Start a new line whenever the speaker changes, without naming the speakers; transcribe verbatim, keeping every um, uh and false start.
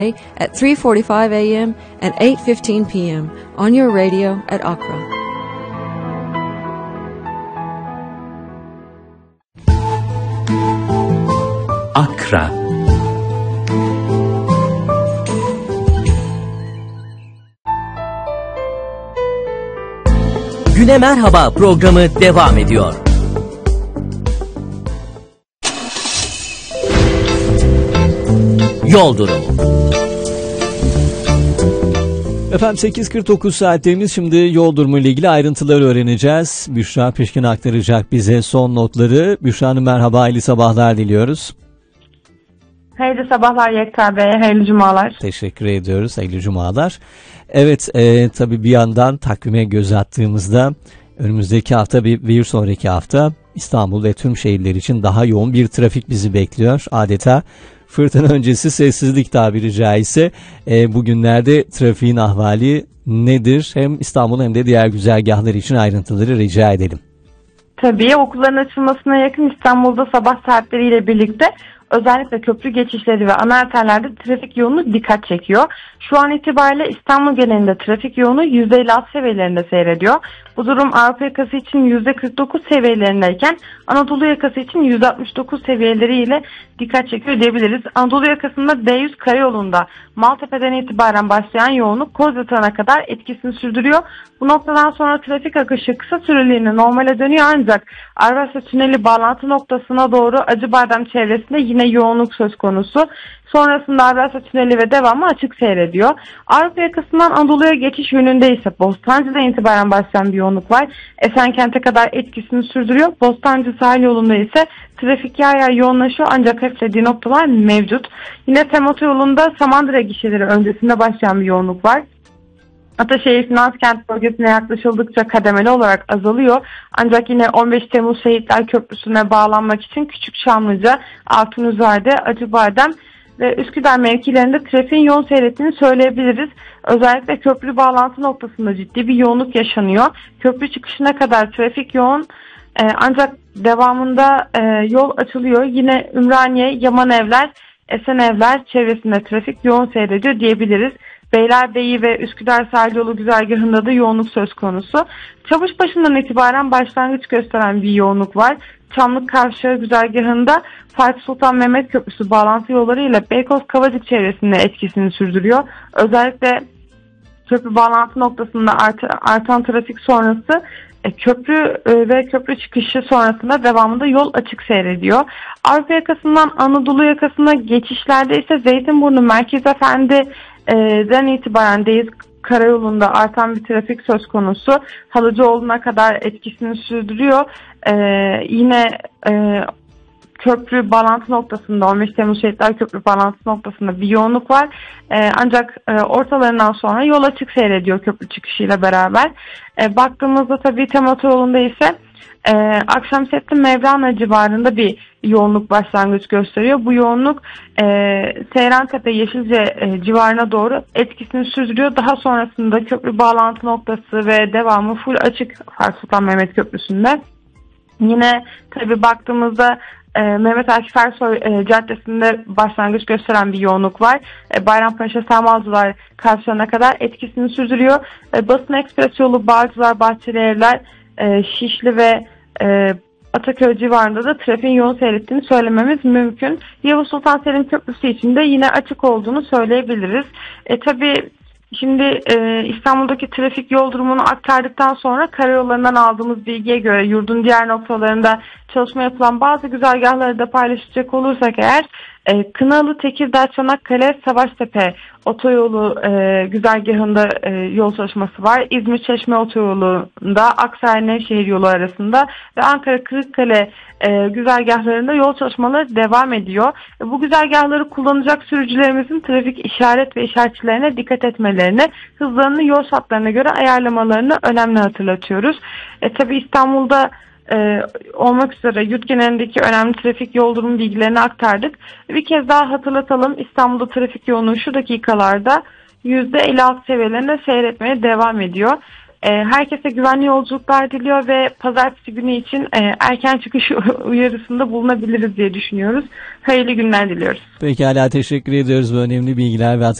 at three forty-five a.m. and eight fifteen p.m. on your radio at Accra.
Accra. Güne Merhaba programı devam ediyor. Yol durumu.
Efendim sekiz kırk dokuz saatlerimiz, şimdi yol durumu ile ilgili ayrıntıları öğreneceğiz. Büşra Peşkin aktaracak bize son notları. Büşra Hanım merhaba, hayırlı sabahlar diliyoruz.
Hayırlı sabahlar Yekta Bey, hayırlı cumalar.
Teşekkür ediyoruz, hayırlı cumalar. Evet, e, tabii bir yandan takvime göz attığımızda önümüzdeki hafta bir, bir sonraki hafta İstanbul ve tüm şehirler için daha yoğun bir trafik bizi bekliyor. Adeta fırtına öncesi sessizlik tabiri caizse. E, bugünlerde trafiğin ahvali nedir? Hem İstanbul hem de diğer güzergahlar için ayrıntıları rica edelim.
Tabii, okulların açılmasına yakın İstanbul'da sabah saatleriyle birlikte özellikle köprü geçişleri ve ana arterlerde trafik yoğunluğu dikkat çekiyor. Şu an itibariyle İstanbul genelinde trafik yoğunluğu yüzde elli altı seviyelerinde seyrediyor. Bu durum Avrupa yakası için yüzde kırk dokuz seviyelerindeyken Anadolu yakası için yüzde altmış dokuz seviyeleriyle dikkat çekiyor diyebiliriz. Anadolu yakasında D yüz karayolunda Maltepe'den itibaren başlayan yoğunluk Kozyatağı'na kadar etkisini sürdürüyor. Bu noktadan sonra trafik akışı kısa süreliğine normale dönüyor, ancak Avrasya Tüneli bağlantı noktasına doğru Acıbadem çevresinde yine yoğunluk söz konusu. Sonrasında Avrasya Tüneli ve devamı açık seyrediyor. Avrupa yakasından Anadolu'ya geçiş yönünde ise Bostancı'dan itibaren başlayan bir yoğunluk var. Esenkent'e kadar etkisini sürdürüyor. Bostancı sahil yolunda ise trafik yer yer yoğunlaşıyor, ancak hafiflediği noktalar mevcut. Yine Tem Otoyolu'nda Samandıra gişeleri öncesinde başlayan bir yoğunluk var. Ataşehir Finans Kent bölgesine yaklaşıldıkça kademeli olarak azalıyor. Ancak yine on beş Temmuz Şehitler Köprüsü'ne bağlanmak için Küçükçamlıca, Altınözer'de, Acıbadem ve Üsküdar mevkilerinde trafiğin yoğun seyrettiğini söyleyebiliriz. Özellikle köprü bağlantı noktasında ciddi bir yoğunluk yaşanıyor. Köprü çıkışına kadar trafik yoğun, ee, ancak devamında e, yol açılıyor. Yine Ümraniye, Yamanevler, Esenevler çevresinde trafik yoğun seyrediyor diyebiliriz. Beylerbeyi ve Üsküdar sahil yolu güzergahında da yoğunluk söz konusu. Çavuşbaşı'ndan itibaren başlangıç gösteren bir yoğunluk var. Çamlık Kavşağı güzergahında Fatih Sultan Mehmet Köprüsü bağlantı yolları ile Beykoz Kavacık çevresinde etkisini sürdürüyor. Özellikle köprü bağlantı noktasında art, artan trafik sonrası e, köprü e, ve köprü çıkışı sonrasında devamında yol açık seyrediyor. Avrupa yakasından Anadolu yakasına geçişlerde ise Zeytinburnu Merkez Efendi'den itibaren Deyiz Karayolu'nda artan bir trafik söz konusu. Halıcıoğlu'na kadar etkisini sürdürüyor. Ee, yine e, köprü bağlantı noktasında on beş Temmuz Şehitler Köprü bağlantı noktasında bir yoğunluk var. Ee, ancak e, ortalarından sonra yol açık seyrediyor köprü çıkışıyla beraber. E, baktığımızda tabii Tem Otoyolu'nda ise e, Akşemseddin Mevlana civarında bir yoğunluk başlangıç gösteriyor. Bu yoğunluk e, Seyrantepe, Yeşilce e, civarına doğru etkisini sürdürüyor. Daha sonrasında köprü bağlantı noktası ve devamı full açık Fatih Sultan Mehmet Köprüsü'nde. Yine tabii baktığımızda e, Mehmet Akif Ersoy e, Caddesi'nde başlangıç gösteren bir yoğunluk var. E, Bayrampaşa Samalcılar Kavşağı'na kadar etkisini sürdürüyor. E, Basın Ekspres yolu Bağcılar, Bahçelievler, e, Şişli ve e, Ataköy civarında da trafiğin yoğun seyrettiğini söylememiz mümkün. Yavuz Sultan Selim Köprüsü için de yine açık olduğunu söyleyebiliriz. E, tabii şimdi e, İstanbul'daki trafik yol durumunu aktardıktan sonra karayollarından aldığımız bilgiye göre yurdun diğer noktalarında çalışma yapılan bazı güzergahları da paylaşacak olursak eğer e, Kınalı, Tekirdağ, Çanakkale, Savaştepe otoyolu e, güzergahında e, yol çalışması var. İzmir Çeşme otoyolunda Aksaray Nevşehir yolu arasında ve Ankara Kırıkkale e, güzergahlarında yol çalışmaları devam ediyor. E, bu güzergahları kullanacak sürücülerimizin trafik işaret ve işaretçilerine dikkat etmelerini, hızlarını yol şartlarına göre ayarlamalarını önemli hatırlatıyoruz. E, tabii İstanbul'da Ee, olmak üzere yurt genelindeki önemli trafik yol durumu bilgilerini aktardık. Bir kez daha hatırlatalım, İstanbul'da trafik yoğunluğu şu dakikalarda yüzde elli altı seviyelerinde seyretmeye devam ediyor. E, herkese güvenli yolculuklar diliyor ve pazartesi günü için e, erken çıkış uyarısında bulunabiliriz diye düşünüyoruz. Hayırlı günler diliyoruz.
Pekala, teşekkür ediyoruz bu önemli bilgiler ve